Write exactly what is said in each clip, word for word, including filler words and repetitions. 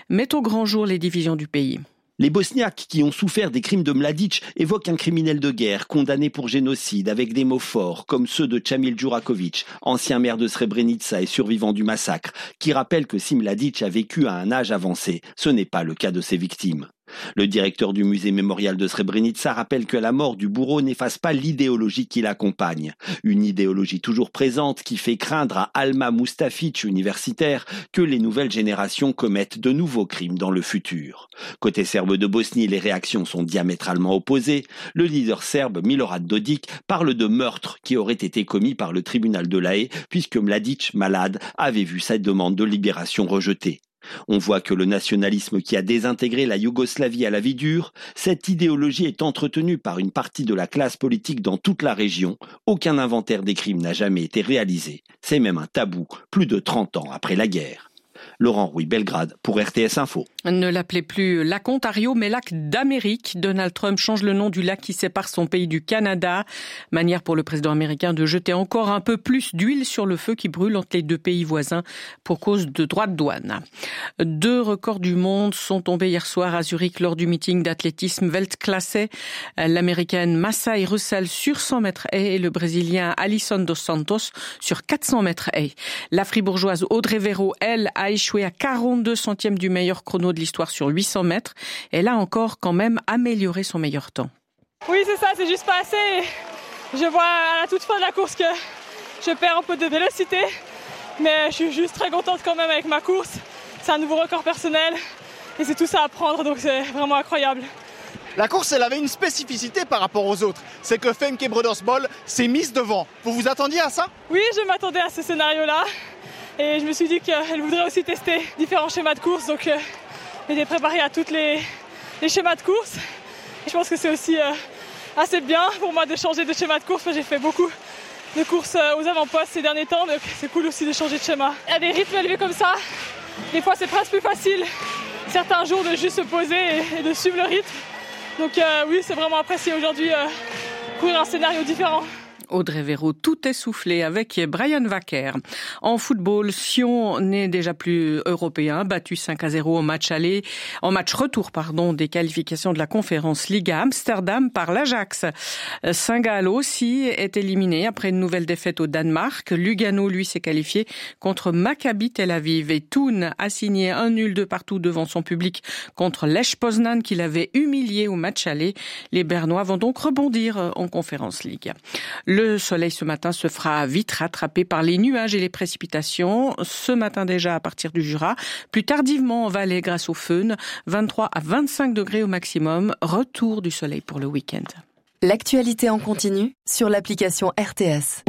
met au grand jour les divisions du pays. Les Bosniaques qui ont souffert des crimes de Mladic évoquent un criminel de guerre condamné pour génocide avec des mots forts comme ceux de Chamil Djurakovic, ancien maire de Srebrenica et survivant du massacre, qui rappelle que si Mladic a vécu à un âge avancé, ce n'est pas le cas de ses victimes. Le directeur du musée mémorial de Srebrenica rappelle que la mort du bourreau n'efface pas l'idéologie qui l'accompagne. Une idéologie toujours présente qui fait craindre à Alma Mustafic, universitaire, que les nouvelles générations commettent de nouveaux crimes dans le futur. Côté serbe de Bosnie, les réactions sont diamétralement opposées. Le leader serbe Milorad Dodik parle de meurtre qui aurait été commis par le tribunal de La Haye puisque Mladic, malade, avait vu sa demande de libération rejetée. On voit que le nationalisme qui a désintégré la Yougoslavie à la vie dure, cette idéologie est entretenue par une partie de la classe politique dans toute la région. Aucun inventaire des crimes n'a jamais été réalisé. C'est même un tabou, plus de trente ans après la guerre. Laurent Rouy, Belgrade, pour R T S Info. Ne l'appelez plus lac Ontario, mais lac d'Amérique. Donald Trump change le nom du lac qui sépare son pays du Canada. Manière pour le président américain de jeter encore un peu plus d'huile sur le feu qui brûle entre les deux pays voisins pour cause de droits de douane. Deux records du monde sont tombés hier soir à Zurich lors du meeting d'athlétisme Weltklasse. L'américaine Masai Russell sur cent mètres haies et le brésilien Alisson dos Santos sur quatre cents mètres haies. La fribourgeoise Audrey Véro, elle, a échoué à quarante-deux centièmes du meilleur chrono de l'histoire sur huit cents mètres. Elle a encore quand même amélioré son meilleur temps. Oui, c'est ça, c'est juste pas assez. Je vois à la toute fin de la course que je perds un peu de vélocité, mais je suis juste très contente quand même avec ma course. C'est un nouveau record personnel et c'est tout ça à prendre, donc c'est vraiment incroyable. La course, elle avait une spécificité par rapport aux autres. C'est que Femke Brodersbol s'est mise devant. Vous vous attendiez à ça ? Oui, je m'attendais à ce scénario-là. Et je me suis dit qu'elle voudrait aussi tester différents schémas de course. Donc, euh, elle est préparée à tous les, les schémas de course. Et je pense que c'est aussi euh, assez bien pour moi de changer de schéma de course. J'ai fait beaucoup de courses aux avant-postes ces derniers temps. Donc, c'est cool aussi de changer de schéma. Il y a des rythmes élevés comme ça. Des fois, c'est presque plus facile certains jours de juste se poser et, et de suivre le rythme. Donc euh, oui, c'est vraiment apprécié aujourd'hui euh, courir un scénario différent. Audrey Véro, tout essoufflé avec Brian Wacker. En football, Sion n'est déjà plus européen, battu cinq à zéro au match aller, en match retour, pardon, des qualifications de la Conférence Ligue à Amsterdam par l'Ajax. Saint-Gall aussi est éliminé après une nouvelle défaite au Danemark. Lugano, lui, s'est qualifié contre Maccabi Tel Aviv et Thun a signé un nul de partout devant son public contre Lech Poznan qui l'avait humilié au match aller. Les Bernois vont donc rebondir en Conférence Ligue. Le soleil ce matin se fera vite rattraper par les nuages et les précipitations. Ce matin déjà à partir du Jura. Plus tardivement en Valais grâce au Föhn. vingt-trois à vingt-cinq degrés au maximum. Retour du soleil pour le week-end. L'actualité en continu sur l'application R T S.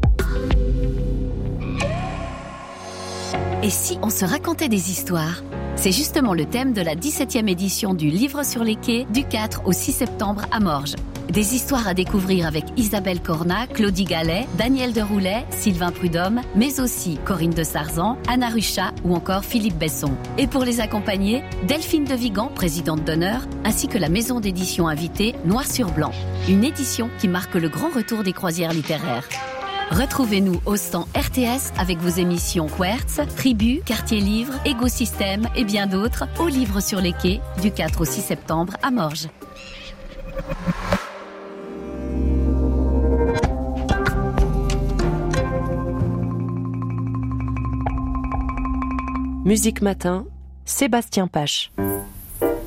Et si on se racontait des histoires ? C'est justement le thème de la dix-septième édition du Livre sur les quais du quatre au six septembre à Morges. Des histoires à découvrir avec Isabelle Cornat, Claudie Gallet, Daniel Deroulet, Sylvain Prudhomme, mais aussi Corinne de Sarzan, Anna Ruchat ou encore Philippe Besson. Et pour les accompagner, Delphine de Vigan, présidente d'honneur, ainsi que la maison d'édition invitée Noir sur Blanc. Une édition qui marque le grand retour des croisières littéraires. Retrouvez-nous au stand R T S avec vos émissions Quertz, Tribu, Quartier Livre, Écosystème et bien d'autres au Livre sur les quais du quatre au six septembre à Morges. Musique Matin, Sébastien Pache.